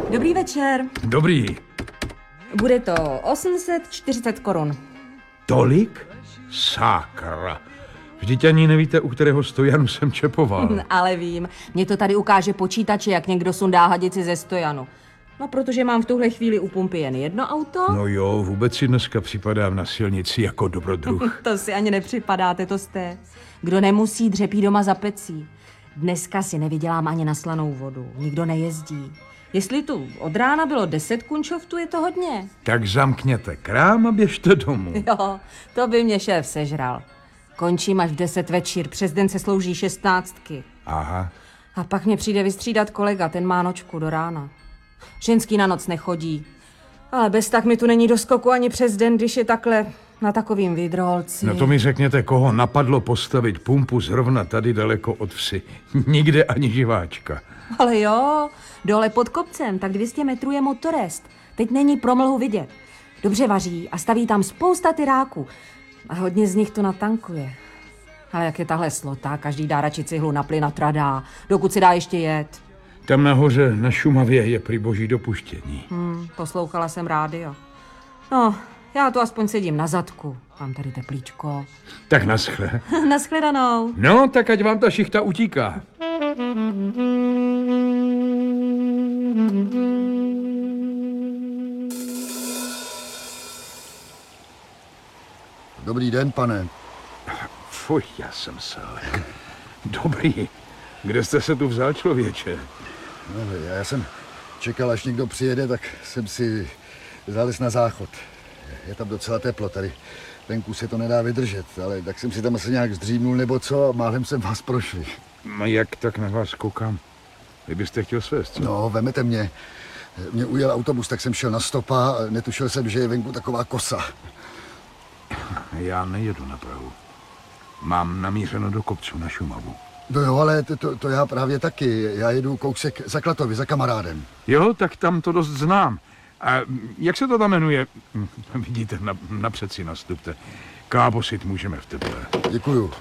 Dobrý večer. Dobrý. Bude to 840 korun. Tolik? Sakra. Vždyť ani nevíte, u kterého stojanu jsem čepoval. Ale vím, mě to tady ukáže počítače, jak někdo sundá hadici ze stojanu. No, protože mám v tuhle chvíli u pumpy jen jedno auto. No jo, vůbec si dneska připadám na silnici jako dobrodruh. To si ani nepřipadáte, to jste. Kdo nemusí, dřepí doma za pecí. Dneska si nevydělám ani na slanou vodu. Nikdo nejezdí. Jestli tu od rána bylo 10 kunčoftů, je to hodně. Tak zamkněte krám a běžte domů. Jo, to by mě šéf sežral. Končím až v 10 večer, přes den se slouží 16. Aha. A pak mě přijde vystřídat kolega, ten má nočku do rána. Ženský na noc nechodí. Ale bez tak mi tu není do skoku ani přes den, když je takhle na takovým vidrolci. No to mi řekněte, koho napadlo postavit pumpu zrovna tady daleko od vsi. Nikde ani živáčka. Ale jo, dole pod kopcem, tak 200 metrů je Motorest. Teď není promlhu vidět. Dobře vaří a staví tam spousta tyráků. A hodně z nich to natankuje. Ale jak je tahle slota, každý dá radši cihlu na plyn a tradá, dokud se dá ještě jet. Tam nahoře na Šumavě je prý boží dopuštění. Poslouchala jsem rádio. No, já tu aspoň sedím na zadku. Mám tady teplíčko. Tak naschle. Naschledanou. No, tak ať vám ta šichta utíká. Dobrý den, pane. Fuj, já jsem selek. Dobrý. Kde jste se tu vzal, člověče? No, já jsem čekal, až někdo přijede, tak jsem si zalez na záchod. Je tam docela teplo tady. Venku se to nedá vydržet, ale tak jsem si tam asi nějak zdřímnul nebo co a málem jsem vás prošli. No jak tak na vás koukám? Vy byste chtěl svést, co? No, vemete mě. Mě ujel autobus, tak jsem šel na stopa a netušil jsem, že je venku taková kosa. Já nejedu na Prahu. Mám namířeno do kopců na Šumavu. No jo, ale to já právě taky. Já jedu kousek za Klatovy, za kamarádem. Jo, tak tam to dost znám. A jak se to tam jmenuje? Vidíte, napřed si nastupte. Kábosit můžeme v teple. Děkuju.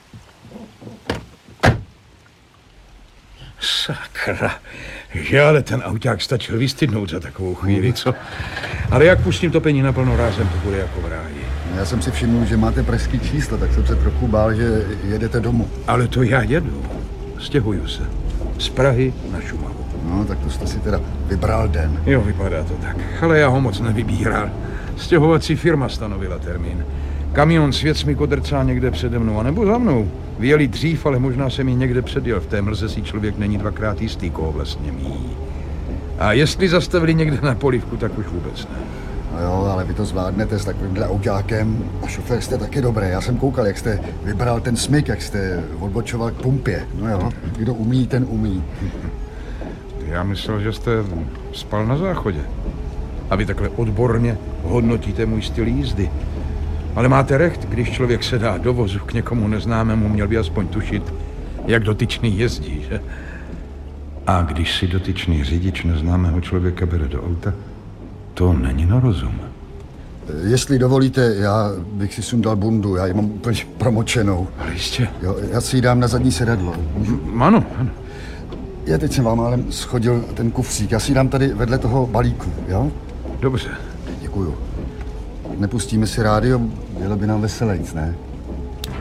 Sakra, že ale ten auták stačil vystydnout za takovou chvíli, co? Ale jak pustím topení naplno rázem, to bude jako v ráji. Já jsem si všiml, že máte pražský číslo, tak jsem se trochu bál, že jedete domů. Ale to já jedu. Stěhuju se. Z Prahy na Šumavu. No, tak to jste si teda vybral den. Jo, vypadá to tak. Ale já ho moc nevybíral. Stěhovací firma stanovila termín. Kamion s věcmi kodrcá někde přede mnou, anebo za mnou. Vyjeli dřív, ale možná jsem ji někde předjel. V té mlze si člověk není dvakrát jistý, koho vlastně míjí. A jestli zastavili někde na polivku, tak už vůbec ne. No jo, ale vy to zvládnete s takovýmhle autákem. A šofér jste taky dobrý. Já jsem koukal, jak jste vybral ten smyk, jak jste odbočoval k pumpě. No jo, kdo umí, ten umí. Já myslel, že jste spal na záchodě. A vy takhle odborně hodnotíte můj styl jízdy. Ale máte recht, když člověk se dá do vozu k někomu neznámému, měl by aspoň tušit, jak dotyčný jezdí, že? A když si dotyčný řidič neznámého člověka bere do auta, to není na rozum. Jestli dovolíte, já bych si sundal bundu, já ji mám úplně promočenou. Ale jistě. Jo, já si ji dám na zadní sedadlo. Můžu? Ano, ano. Já teď jsem vám ale schodil ten kufřík, já si ji dám tady vedle toho balíku, jo? Dobře. Děkuju. Nepustíme si rádio, bylo by nám veselejc, ne?